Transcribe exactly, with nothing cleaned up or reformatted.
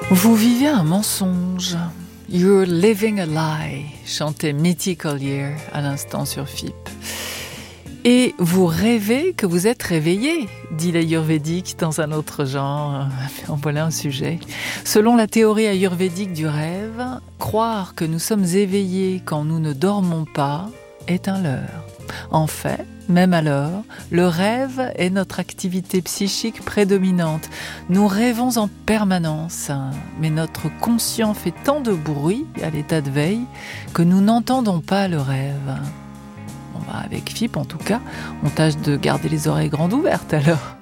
Vous vivez un mensonge. You're living a lie, chantait Mitty Collier à l'instant sur F I P. Et vous rêvez que vous êtes réveillé, dit l'ayurvédique dans un autre genre. En voilà un sujet. Selon la théorie ayurvédique du rêve, croire que nous sommes éveillés quand nous ne dormons pas est un leurre. En fait, même alors, le rêve est notre activité psychique prédominante. Nous rêvons en permanence, mais notre conscient fait tant de bruit à l'état de veille que nous n'entendons pas le rêve. Bon bah avec F I P en tout cas, on tâche de garder les oreilles grandes ouvertes alors.